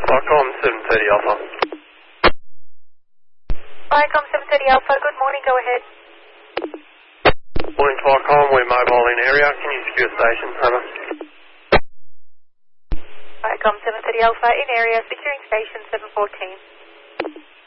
Viacom 730 Alpha. Viacom 730 Alpha, good morning, go ahead. Morning to Viacom, we're mobile in area. Can you secure station? Over. Viacom 730 Alpha, in area, securing station 714.